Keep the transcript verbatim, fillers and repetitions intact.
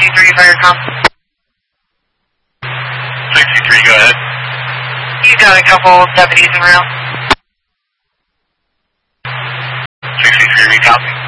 sixty-three, fire comp. sixty-three, go ahead. You got a couple deputies en route. sixty-three, recopy.